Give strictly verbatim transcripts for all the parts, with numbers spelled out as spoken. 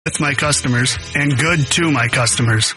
with my customers and good to my customers.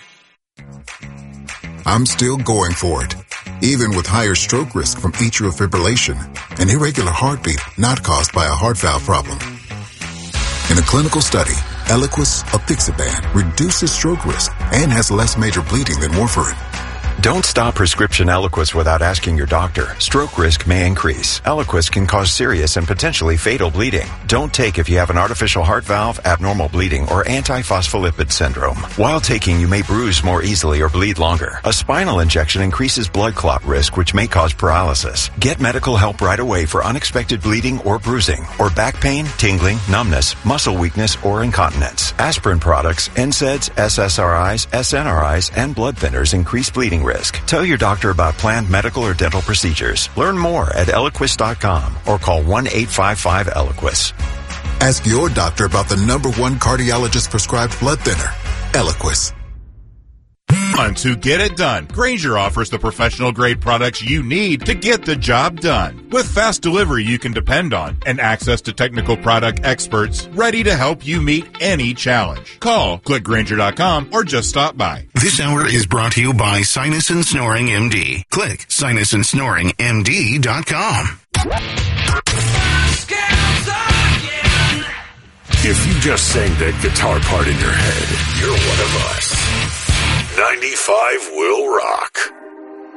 I'm still going for it, even with higher stroke risk from atrial fibrillation, an irregular heartbeat not caused by a heart valve problem. In a clinical study, Eliquis apixaban reduces stroke risk and has less major bleeding than warfarin. Don't stop prescription Eliquis without asking your doctor. Stroke risk may increase. Eliquis can cause serious and potentially fatal bleeding. Don't take if you have an artificial heart valve, abnormal bleeding, or antiphospholipid syndrome. While taking, you may bruise more easily or bleed longer. A spinal injection increases blood clot risk, which may cause paralysis. Get medical help right away for unexpected bleeding or bruising, or back pain, tingling, numbness, muscle weakness, or incontinence. Aspirin products, N SAIDs, S S R Is, S N R Is, and blood thinners increase bleeding risk. Tell your doctor about planned medical or dental procedures. Learn more at Eliquis dot com or call one eight five five Eliquis. Ask your doctor about the number one cardiologist prescribed blood thinner, Eliquis. On To Get It Done, Grainger offers the professional-grade products you need to get the job done. With fast delivery you can depend on and access to technical product experts ready to help you meet any challenge. Call, click Grainger dot com, or just stop by. This hour is brought to you by Sinus and Snoring M D. Click sinus and snoring m d dot com. If you just sang that guitar part in your head, you're one of us. ninety-five will rock.